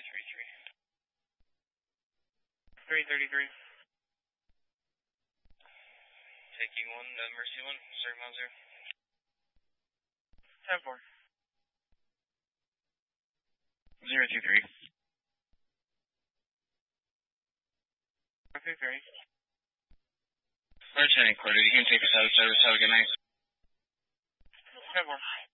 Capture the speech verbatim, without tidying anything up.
three three. three thirty-three. Taking one, uh, Mercy one, Sir Mauser. ten four. zero two three. Okay, three. Lieutenant Quarter, you can take us out of service. Have a good night. ten four.